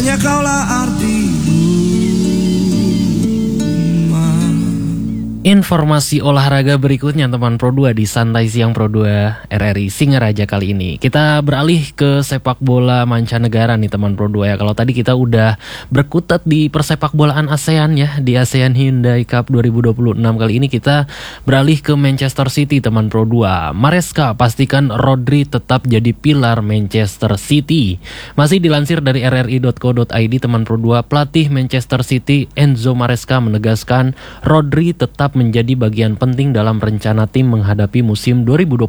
hanya kaulah arti. Informasi olahraga berikutnya teman Pro 2 di Santai Siang Pro 2 RRI Singaraja kali ini. Kita beralih ke sepak bola mancanegara nih teman Pro 2 ya. Kalau tadi kita udah berkutat di persepak bolaan ASEAN ya, di ASEAN Hyundai Cup 2026, kali ini kita beralih ke Manchester City teman Pro 2. Maresca pastikan Rodri tetap jadi pilar Manchester City. Masih dilansir dari rri.co.id teman Pro 2, pelatih Manchester City Enzo Maresca menegaskan Rodri tetap menjadi bagian penting dalam rencana tim menghadapi musim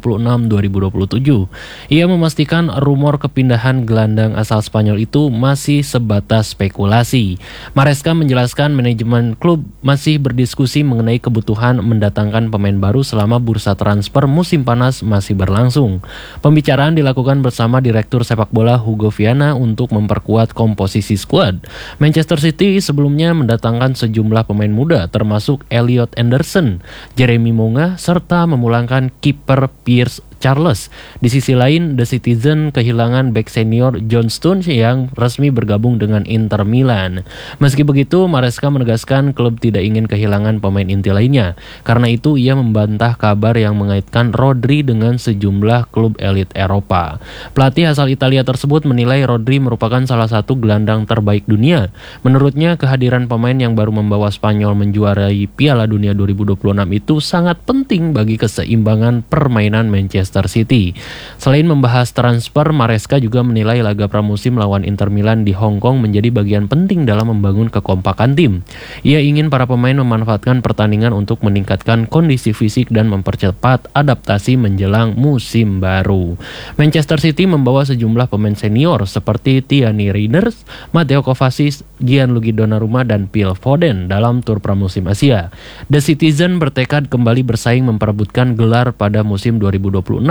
2026-2027. Ia memastikan rumor kepindahan gelandang asal Spanyol itu masih sebatas spekulasi. Maresca menjelaskan manajemen klub masih berdiskusi mengenai kebutuhan mendatangkan pemain baru selama bursa transfer musim panas masih berlangsung. Pembicaraan dilakukan bersama Direktur Sepak Bola Hugo Viana untuk memperkuat komposisi skuad. Manchester City sebelumnya mendatangkan sejumlah pemain muda termasuk Elliot Anderson, Jeremy Monga, serta memulangkan kiper Pierce Charles. Di sisi lain, The Citizen kehilangan bek senior John Stones yang resmi bergabung dengan Inter Milan. Meski begitu, Maresca menegaskan klub tidak ingin kehilangan pemain inti lainnya. Karena itu, ia membantah kabar yang mengaitkan Rodri dengan sejumlah klub elit Eropa. Pelatih asal Italia tersebut menilai Rodri merupakan salah satu gelandang terbaik dunia. Menurutnya, kehadiran pemain yang baru membawa Spanyol menjuarai Piala Dunia 2026 itu sangat penting bagi keseimbangan permainan Manchester City. Selain membahas transfer, Maresca juga menilai laga pramusim lawan Inter Milan di Hong Kong menjadi bagian penting dalam membangun kekompakan tim. Ia ingin para pemain memanfaatkan pertandingan untuk meningkatkan kondisi fisik dan mempercepat adaptasi menjelang musim baru. Manchester City membawa sejumlah pemain senior seperti Tierney Reinders, Matteo Kovacic, Gianluigi Donnarumma, dan Phil Foden dalam tur pramusim Asia. The Citizen bertekad kembali bersaing memperebutkan gelar pada musim 2026-2027.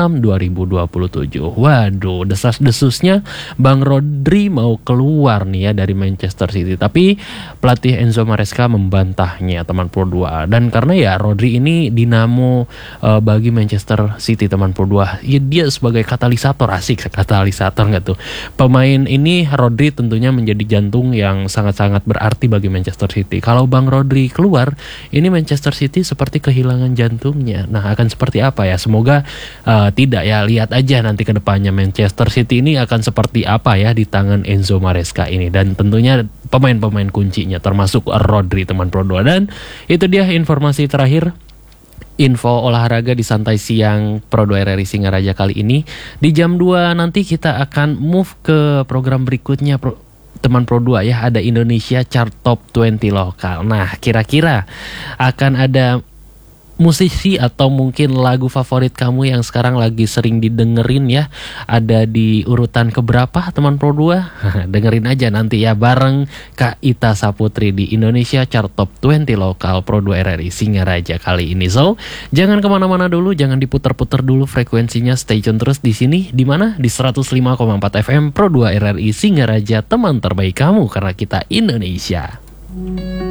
Waduh, desas-desusnya Bang Rodri mau keluar nih ya dari Manchester City. Tapi pelatih Enzo Maresca membantahnya teman Pro 2. Dan karena ya Rodri ini dinamo bagi Manchester City teman Pro 2. Ya, dia sebagai katalisator, asik katalisator nggak tuh. Pemain ini Rodri tentunya menjadi jantung yang sangat-sangat berarti bagi Manchester City. Kalau Bang Rodri keluar, ini Manchester City seperti kehilangan jantungnya. Nah, akan seperti apa ya? Semoga tidak ya, lihat aja nanti ke depannya Manchester City ini akan seperti apa ya di tangan Enzo Maresca ini. Dan tentunya pemain-pemain kuncinya termasuk Rodri teman Pro 2. Dan itu dia informasi terakhir, info olahraga di Santai Siang Pro 2 RRI Singaraja kali ini. Di jam 2 nanti kita akan move ke program berikutnya teman Pro 2 ya, ada Indonesia Chart Top 20 lokal. Nah, kira-kira akan ada musisi atau mungkin lagu favorit kamu yang sekarang lagi sering didengerin ya, ada di urutan keberapa teman Pro 2? Dengerin aja nanti ya bareng Kak Ita Saputri di Indonesia Chart Top 20 lokal Pro 2 RRI Singaraja kali ini. So, jangan kemana-mana dulu, jangan diputar-putar dulu frekuensinya, stay tune terus di sini. Di mana? Di 105,4 FM Pro 2 RRI Singaraja, teman terbaik kamu karena kita Indonesia.